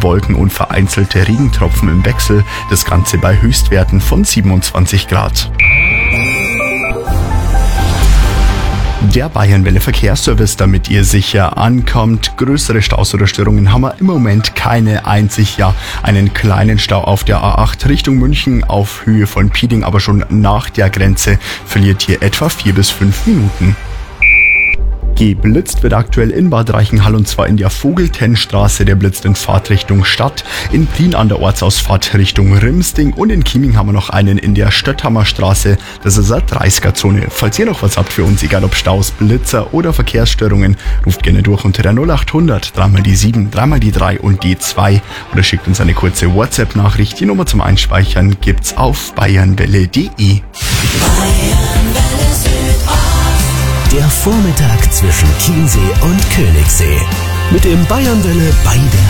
Wolken und vereinzelte Regentropfen im Wechsel. Das Ganze bei Höchstwerten von 27 Grad. Der Bayernwelle Verkehrsservice, damit ihr sicher ankommt. Größere Staus oder Störungen haben wir im Moment keine, einzig einen kleinen Stau auf der A8 Richtung München auf Höhe von Pieding, aber schon nach der Grenze verliert hier etwa 4 bis 5 Minuten. Geblitzt wird aktuell in Bad Reichenhall und zwar in der Vogeltennstraße. Der blitzt in Fahrtrichtung Stadt, in Prien an der Ortsausfahrt Richtung Rimsting und in Chieming haben wir noch einen in der Stötthammer Straße. Das ist eine 30er-Zone. Falls ihr noch was habt für uns, egal ob Staus, Blitzer oder Verkehrsstörungen, ruft gerne durch unter der 0800 3 mal die 7, 3 mal die 3 und die 2 oder schickt uns eine kurze WhatsApp-Nachricht. Die Nummer zum Einspeichern gibt's auf bayernwelle.de. Der Vormittag zwischen Chiemsee und Königssee. Mit dem Bayernwelle bei der